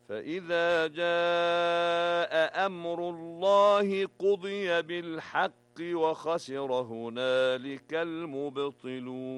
فإذا جاء أمر الله قضي بالحق وخسر هنالك المبطلون.